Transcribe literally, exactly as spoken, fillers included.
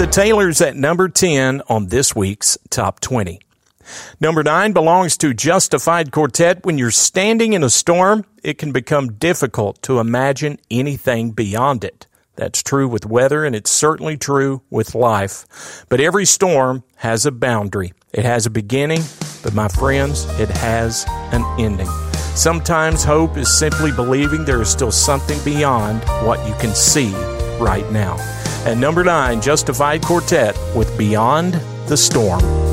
The Taylors at number ten on this week's Top twenty. Number nine belongs to Justified Quartet. When you're standing in a storm, it can become difficult to imagine anything beyond it. That's true with weather, and it's certainly true with life. But every storm has a boundary. It has a beginning, but my friends, it has an ending. Sometimes hope is simply believing there is still something beyond what you can see right now. At number nine, Justified Quartet with Beyond the Storm.